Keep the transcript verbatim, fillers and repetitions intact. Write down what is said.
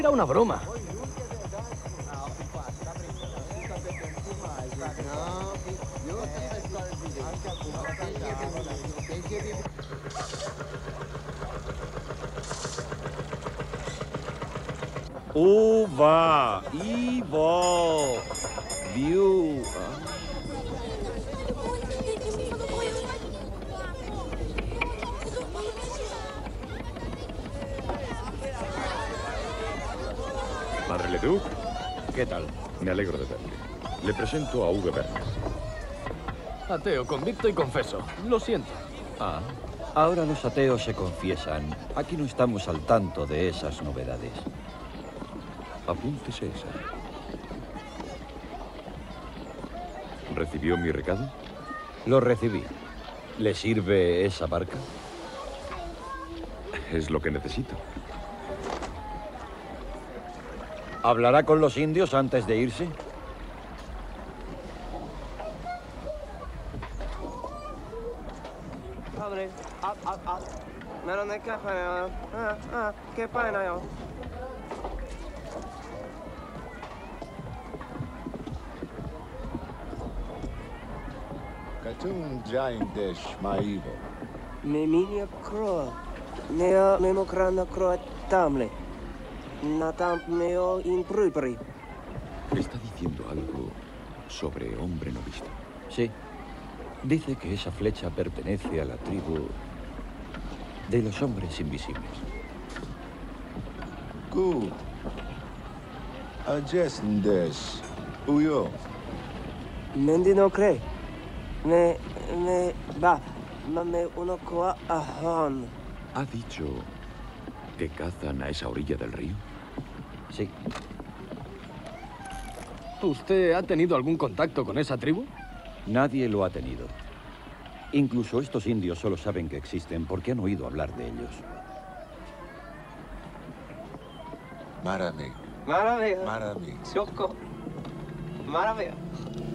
Era una broma. Uva, Ivo, View. Madre Leduc, ¿Qué tal? me alegro de verle. Le presento a Uwe Bernes. Ateo, convicto y confeso. Lo siento. Ah, ahora los ateos se confiesan. Aquí no estamos al tanto de esas novedades. Apúntese esa. ¿Recibió mi recado? Lo recibí. ¿Le sirve esa barca? Es lo que necesito. ¿Hablará con los indios antes de irse? Padre, ah, ah, ah. Meron de qué pena, ah, ah, qué pena yo. Katun Jain Desh Maivo. Me minia croa, nea memo grana croa tamle. Natam meo in prupri. Está diciendo algo sobre hombre no visto. Sí. Dice que esa flecha pertenece a la tribu de los hombres invisibles. Good. Ajes Desh. Uyo. Mendi no cree. Me, me, va, mame uno croa ahan. ¿Ha dicho que cazan a esa orilla del río? Sí. ¿Usted ha tenido algún contacto con esa tribu? Nadie lo ha tenido. Incluso estos indios solo saben que existen porque han oído hablar de ellos. Maramig. Maravilla. Maramig. Choco. Maravilla.